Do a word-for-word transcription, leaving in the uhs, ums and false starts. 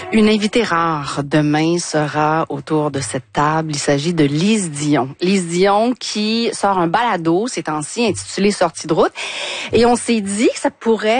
Une invitée rare demain sera autour de cette table. Il s'agit de Lise Dion. Lise Dion qui sort un balado ces temps-ci intitulé Sortie de route. Et on s'est dit que ça pourrait